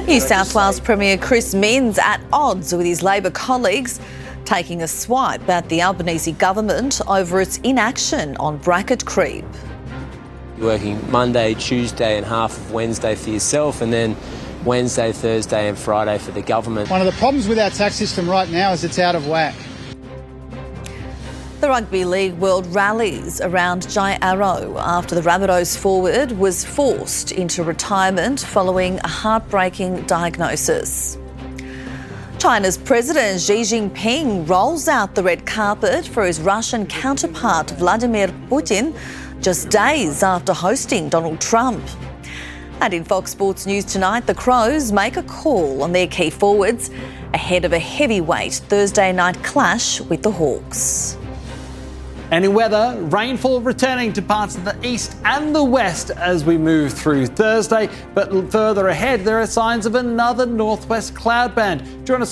New South Wales Premier Chris Minns at odds with his Labor colleagues, taking a swipe at the Albanese government over its inaction on bracket creep. Working Monday, Tuesday and half of Wednesday for yourself, and then Wednesday, Thursday and Friday for the government. One of the problems with our tax system right now is it's out of whack. The Rugby League World rallies around Jai Arrow after the Rabbitohs forward was forced into retirement following a heartbreaking diagnosis. China's President Xi Jinping rolls out the red carpet for his Russian counterpart Vladimir Putin just days after hosting Donald Trump. And in Fox Sports News tonight, the Crows make a call on their key forwards ahead of a heavyweight Thursday night clash with the Hawks. And in weather, rainfall returning to parts of the east and the west as we move through Thursday. But further ahead, there are signs of another northwest cloud band. Join us